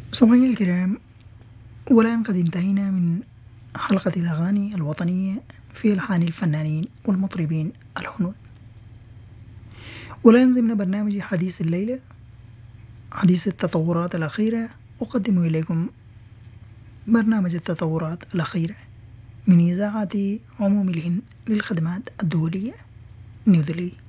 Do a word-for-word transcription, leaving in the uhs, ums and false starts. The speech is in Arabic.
مستمعينا الكرام، والآن قد انتهينا من حلقة الأغاني الوطنية في ألحان الفنانين والمطربين الهنود. والآن ضمن برنامج حديث الليلة، حديث التطورات الأخيرة، أقدم إليكم برنامج التطورات الأخيرة من إذاعة عموم الهند للخدمات الدولية نيودلهي.